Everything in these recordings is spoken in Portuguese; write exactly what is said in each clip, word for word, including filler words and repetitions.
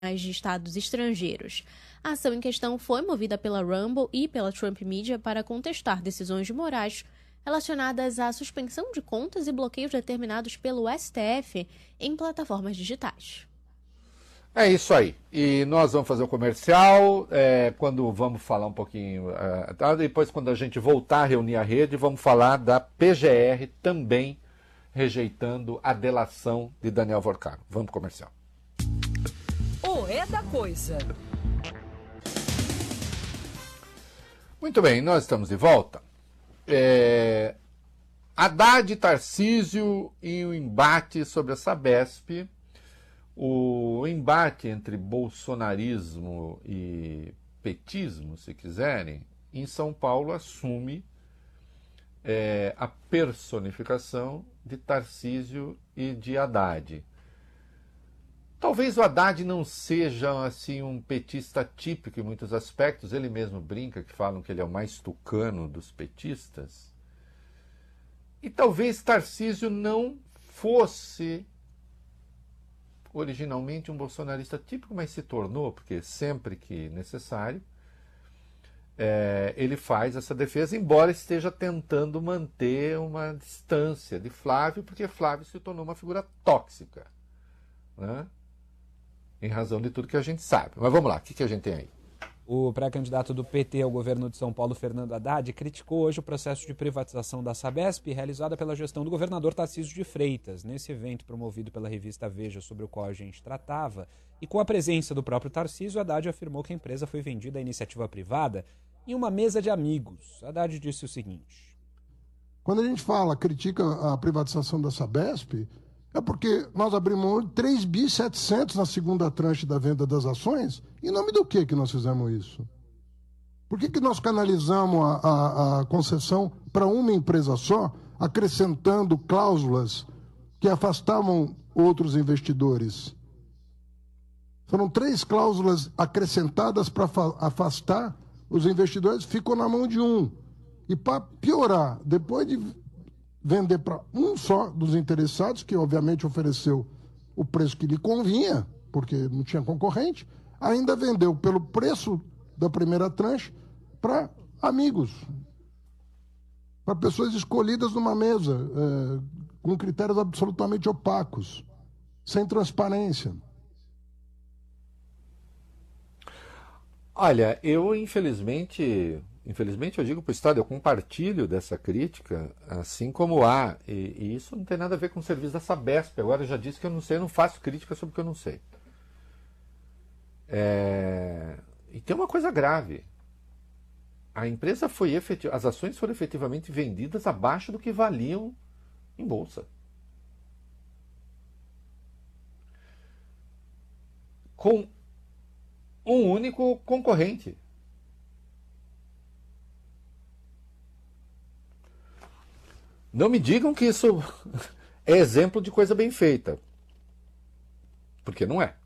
de estados estrangeiros. A ação em questão foi movida pela Rumble e pela Trump Media para contestar decisões de Moraes relacionadas à suspensão de contas e bloqueios determinados pelo S T F em plataformas digitais. É isso aí. E nós vamos fazer o comercial, é, quando vamos falar um pouquinho... É, tá? Depois, quando a gente voltar a reunir a rede, vamos falar da P G R também rejeitando a delação de Daniel Vorcaro. Vamos pro comercial. O É da Coisa. Muito bem, nós estamos de volta. É, Haddad, Tarcísio e o embate sobre a Sabesp. O embate entre bolsonarismo e petismo, se quiserem, em São Paulo assume é, a personificação de Tarcísio e de Haddad. Talvez o Haddad não seja assim um petista típico em muitos aspectos. Ele mesmo brinca que falam que ele é o mais tucano dos petistas. E talvez Tarcísio não fosse originalmente um bolsonarista típico, mas se tornou, porque sempre que necessário, é, ele faz essa defesa, embora esteja tentando manter uma distância de Flávio, porque Flávio se tornou uma figura tóxica, né? Em razão de tudo que a gente sabe. Mas vamos lá, o que, que a gente tem aí? O pré-candidato do P T ao governo de São Paulo, Fernando Haddad, criticou hoje o processo de privatização da Sabesp realizada pela gestão do governador Tarcísio de Freitas. Nesse evento promovido pela revista Veja, sobre o qual a gente tratava, e com a presença do próprio Tarcísio, Haddad afirmou que a empresa foi vendida à iniciativa privada em uma mesa de amigos. Haddad disse o seguinte: quando a gente fala, critica a privatização da Sabesp, é porque nós abrimos três bilhões e setecentos na segunda tranche da venda das ações. Em nome do que que nós fizemos isso? Por que que nós canalizamos a, a, a concessão para uma empresa só, acrescentando cláusulas que afastavam outros investidores? Foram três cláusulas acrescentadas para afastar os investidores, ficou na mão de um. E para piorar, depois de vender para um só dos interessados, que obviamente ofereceu o preço que lhe convinha, porque não tinha concorrente, ainda vendeu pelo preço da primeira tranche para amigos, para pessoas escolhidas numa mesa, é, com critérios absolutamente opacos, sem transparência. Olha, eu infelizmente... Infelizmente, eu digo para o Estado, eu compartilho dessa crítica, assim como há, e, e isso não tem nada a ver com o serviço da Sabesp. Agora eu já disse que eu não sei, eu não faço crítica sobre o que eu não sei. É... E tem uma coisa grave. A empresa foi efetiv... as ações foram efetivamente vendidas abaixo do que valiam em bolsa. Com um único concorrente. Não me digam que isso é exemplo de coisa bem feita. Porque não é.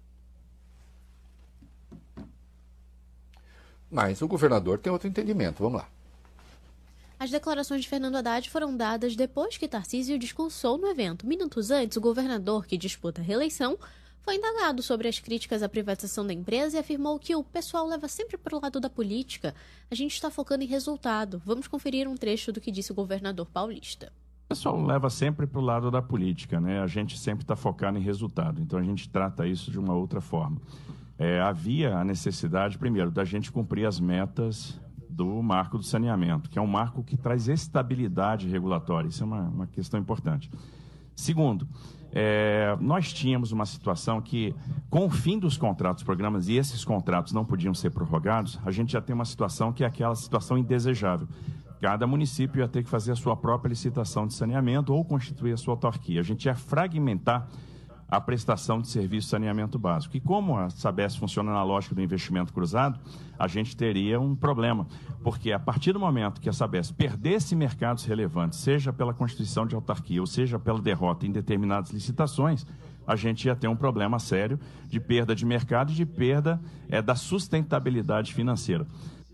Mas o governador tem outro entendimento. Vamos lá. As declarações de Fernando Haddad foram dadas depois que Tarcísio discursou no evento. Minutos antes, o governador, que disputa a reeleição, foi indagado sobre as críticas à privatização da empresa e afirmou que o pessoal leva sempre para o lado da política. A gente está focando em resultado. Vamos conferir um trecho do que disse o governador paulista. O pessoal leva sempre para o lado da política, né? A gente sempre está focado em resultado, então a gente trata isso de uma outra forma. É, havia a necessidade, primeiro, da gente cumprir as metas do marco do saneamento, que é um marco que traz estabilidade regulatória. Isso é uma, uma questão importante. Segundo, é, nós tínhamos uma situação que, com o fim dos contratos, programas, e esses contratos não podiam ser prorrogados, a gente já tem uma situação que é aquela situação indesejável. Cada município ia ter que fazer a sua própria licitação de saneamento ou constituir a sua autarquia. A gente ia fragmentar a prestação de serviço de saneamento básico. E como a Sabesp funciona na lógica do investimento cruzado, a gente teria um problema, porque a partir do momento que a Sabesp perdesse mercados relevantes, seja pela constituição de autarquia ou seja pela derrota em determinadas licitações, a gente ia ter um problema sério de perda de mercado e de perda é, da sustentabilidade financeira.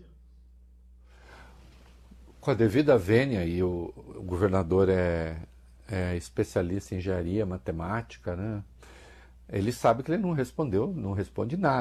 Com a devida vênia, e o, o governador é, é especialista em engenharia, matemática, né? Ele sabe que ele não respondeu, não responde nada.